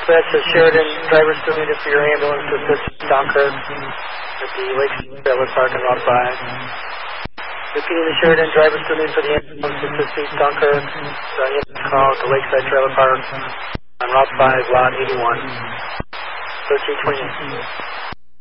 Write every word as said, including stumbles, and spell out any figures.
Dispatch to Sheridan, driver still needed for your ambulance to assist Dunkirk at the Lake Trailer Park on Route five. Repeating the Sheridan, driver still needed for the ambulance to assist Dunkirk, the ambulance call at the Lakeside Trailer Park on Route five, Lot eighty-one. thirteen twenty-eight.